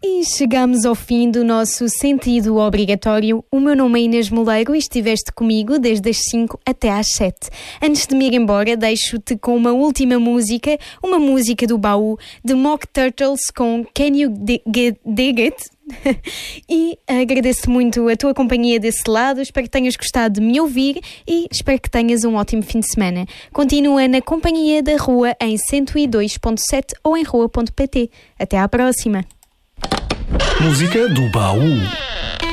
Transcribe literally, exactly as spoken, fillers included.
E chegamos ao fim do nosso sentido obrigatório. O meu nome é Inês Moleiro e estiveste comigo desde as cinco até às sete. Antes de me ir embora, deixo-te com uma última música, uma música do baú de Mock Turtles com Can You Dig It? E agradeço muito a tua companhia desse lado. Espero que tenhas gostado de me ouvir e espero que tenhas um ótimo fim de semana. Continua na Companhia da Rua em cento e dois ponto sete ou em rua ponto pt. Até à próxima. Música do baú.